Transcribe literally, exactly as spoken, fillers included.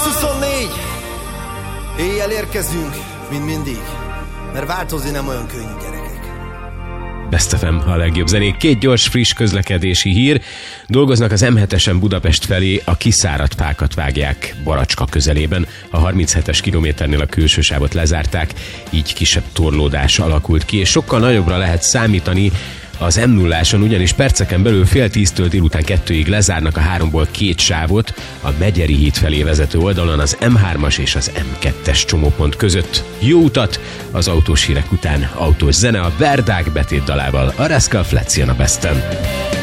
húsz huszonnégy! Éjjel érkezünk, mint mindig, mert változni nem olyan könnyű, gyerekek. Best ef em, a legjobb zenék. Két gyors, friss közlekedési hír. Dolgoznak az em hetesen Budapest felé, a kiszáradt fákat vágják Baracska közelében. A harminchetes kilométernél a külső sávot lezárták, így kisebb torlódás alakult ki, és sokkal nagyobbra lehet számítani az em nulláson, ugyanis perceken belül fél tíztől délután kettőig lezárnak a háromból két sávot a Megyeri híd felé vezető oldalon az em hármas és az em kettes csomópont között. Jó utat! Az autós hírek után autós zene a Verdák betét dalával, a Rascal Flatts jön a Besten.